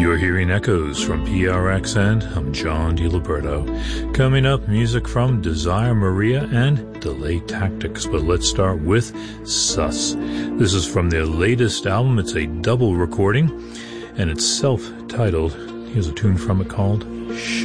You're hearing echoes from PRX, and I'm John DiLiberto. Coming up, music from Desire Maria and Delay Tactics, but let's start with Sus. This is from their latest album. It's a double recording, and it's self-titled. Here's a tune from it called Shh.